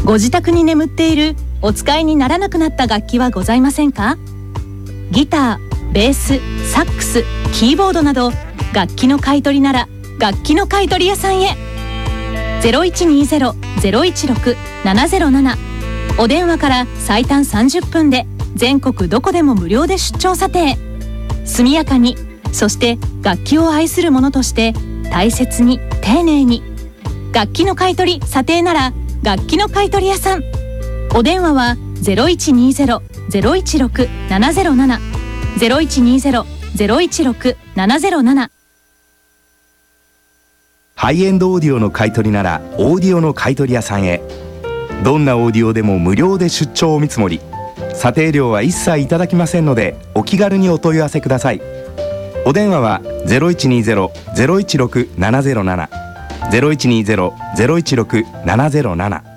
ご自宅に眠っているお使いにならなくなった楽器はございませんか？ギター、ベース、サックス、キーボードなど楽器の買い取りなら楽器の買取屋さんへ。 0120-016-707 お電話から最短30分で全国どこでも無料で出張査定。速やかに、そして楽器を愛する者として大切に丁寧に。楽器の買い取り査定なら楽器の買取屋さん。お電話は 0120-016-707 0120-016-707。 ハイエンドオーディオの買い取りならオーディオの買い取り屋さんへ。どんなオーディオでも無料で出張お見積もり、査定料は一切いただきませんのでお気軽にお問い合わせください。お電話は 0120-016-707 0120-016-707